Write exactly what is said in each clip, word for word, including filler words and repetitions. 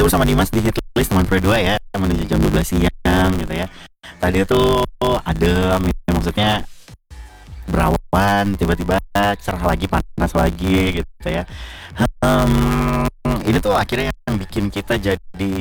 sama Dimas di hitlist teman Pro dua ya, menuju jam dua belas siang gitu ya. Tadi itu adem, ya, maksudnya berawan, tiba-tiba cerah lagi, panas lagi gitu ya. Hmm, ini tuh akhirnya yang bikin kita jadi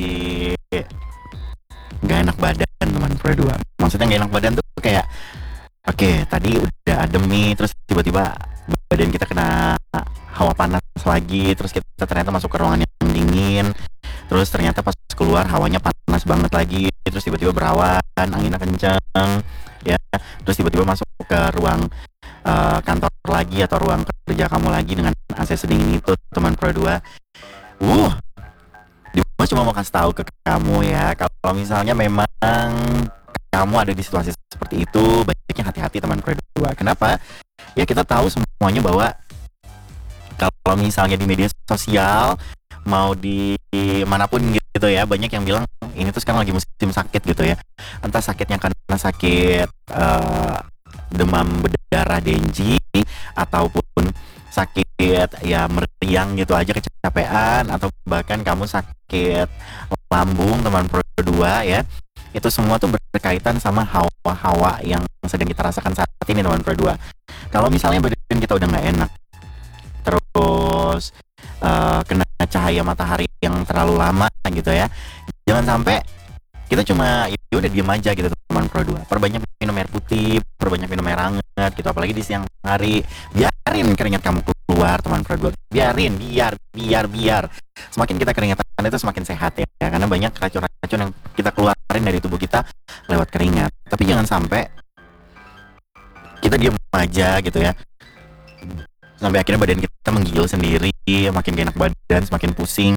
nggak enak badan teman Pro dua. Maksudnya nggak enak badan tuh kayak, oke okay, tadi udah adem nih, terus tiba-tiba badan kita kena hawa panas lagi, terus kita ternyata masuk ke ruangan yang dingin, terus ternyata pas keluar hawanya panas banget lagi, terus tiba-tiba berawan, anginnya kencang ya, terus tiba-tiba masuk ke ruang uh, kantor lagi atau ruang kerja kamu lagi dengan A C sedingin itu teman Pro dua. uh Dimas cuma mau kasih tahu ke kamu ya, kalau misalnya memang kamu ada di situasi seperti itu, baiknya hati-hati teman Pro dua. Kenapa? Ya kita tahu semuanya bahwa kalau misalnya di media sosial mau di manapun gitu ya, banyak yang bilang ini tuh sekarang lagi musim sakit gitu ya. Entah sakitnya karena sakit uh, demam berdarah Denji, ataupun sakit ya meriang gitu aja, kecapean, atau bahkan kamu sakit lambung teman Pro dua ya. Itu semua tuh berkaitan sama hawa-hawa yang sedang kita rasakan saat ini teman Pro dua. Kalau misalnya badan kita udah nggak enak, terus uh, kena cahaya matahari yang terlalu lama gitu ya, jangan sampai kita cuma ya udah diem aja gitu teman Pro dua. Perbanyak minum air putih, perbanyak minum air hangat gitu, apalagi di siang hari. Biarin keringat kamu keluar teman Pro dua, biarin, biar biar biar semakin kita keringatan itu semakin sehat ya, karena banyak racun-racun yang kita keluarin dari tubuh kita lewat keringat. Tapi jangan sampai kita diem aja gitu ya, sampai akhirnya badan kita menggigil sendiri, makin gak enak badan, semakin pusing,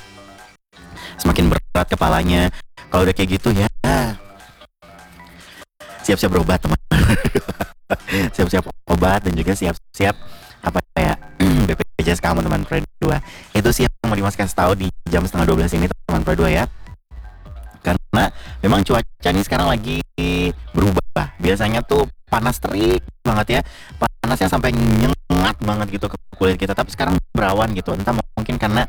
semakin berat kepalanya. Kalau udah kayak gitu ya, siap-siap berobat teman. Siap-siap obat, dan juga siap-siap apa ya, B P J S kamu teman Pro dua. Itu sih yang mau Dimas kasih tahu di jam setengah dua belas ini teman Pro dua ya. Karena memang cuaca ini sekarang lagi berubah. Biasanya tuh panas terik banget ya, panasnya sampai nyengat banget gitu ke kulit kita, tapi sekarang berawan gitu. Entah mungkin karena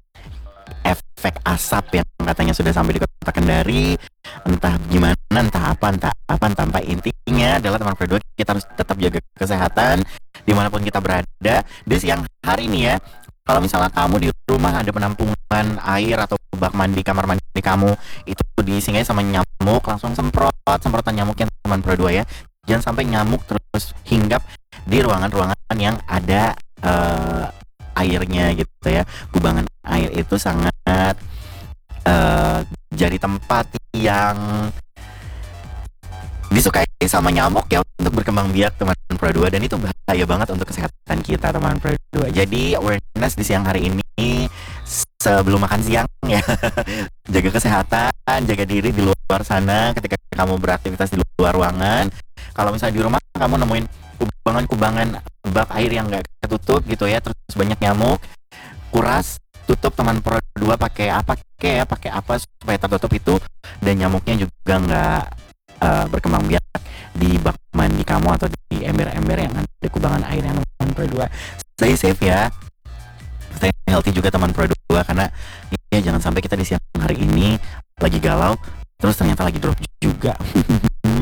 efek asap yang katanya sudah sampai di kota Kendari, entah gimana, entah apa, entah apa, tanpa intinya adalah teman Pro dua, kita harus tetap jaga kesehatan dimanapun kita berada. Di siang hari nih ya, kalau misalnya kamu di rumah ada penampungan air atau bak mandi, kamar mandi kamu itu diisi sama nyamuk, langsung semprot semprotan nyamuknya teman Pro dua ya. Jangan sampai nyamuk terus hinggap di ruangan-ruangan yang ada uh, airnya gitu ya. Kubangan air itu sangat uh, jadi tempat yang disukai sama nyamuk ya untuk berkembang biak teman Pro dua, dan itu bahaya banget untuk kesehatan kita teman Pro dua. Jadi awareness di siang hari ini sebelum makan siang ya. Jaga kesehatan, jaga diri di luar sana ketika kamu beraktivitas di luar ruangan. Kalau misalnya di rumah kamu nemuin kubangan-kubangan bak air yang nggak ketutup gitu ya, terus banyak nyamuk, kuras, tutup teman Pro dua pakai apa kayak pakai apa supaya tertutup itu, dan nyamuknya juga nggak uh, berkembang biak di bak mandi kamu atau di ember-ember yang ada kubangan air yang teman Pro dua. Stay safe ya, stay healthy juga teman Pro dua, karena ya jangan sampai kita di siang hari ini lagi galau terus ternyata lagi drop juga.